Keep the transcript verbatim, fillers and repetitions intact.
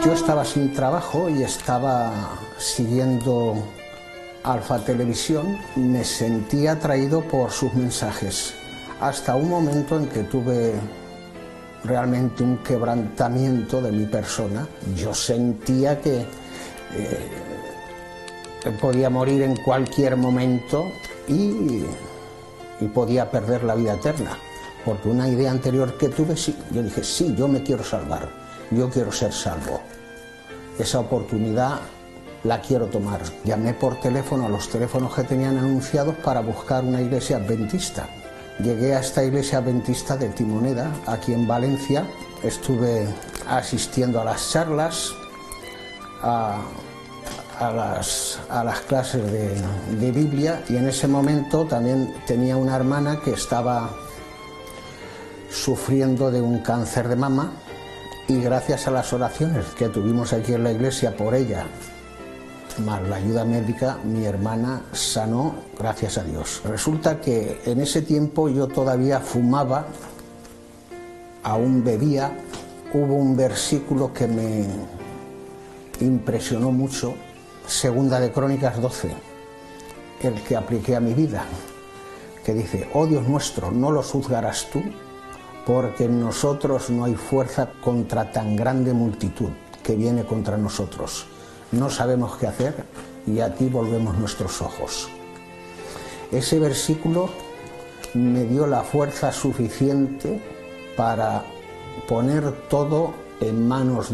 Yo estaba sin trabajo y estaba siguiendo Alfa Televisión, me sentí atraído por sus mensajes, hasta un momento en que tuve realmente un quebrantamiento de mi persona. Yo sentía que eh, podía morir en cualquier momento y, y podía perder la vida eterna, porque una idea anterior que tuve, sí, yo dije, sí, yo me quiero salvar, yo quiero ser salvo. Esa oportunidad la quiero tomar. Llamé por teléfono a los teléfonos que tenían anunciados para buscar una iglesia adventista. Llegué a esta iglesia adventista de Timoneda, aquí en Valencia. Estuve asistiendo a las charlas, a, a, las, a las clases de, de Biblia, y en ese momento también tenía una hermana que estaba sufriendo de un cáncer de mama, y gracias a las oraciones que tuvimos aquí en la iglesia por ella, más la ayuda médica, mi hermana sanó, gracias a Dios. Resulta que en ese tiempo yo todavía fumaba, aún bebía. Hubo un versículo que me impresionó mucho, Segunda de Crónicas doce, el que apliqué a mi vida, que dice: oh Dios nuestro, no los juzgarás tú, porque en nosotros no hay fuerza contra tan grande multitud que viene contra nosotros. No sabemos qué hacer y a ti volvemos nuestros ojos. Ese versículo me dio la fuerza suficiente para poner todo en manos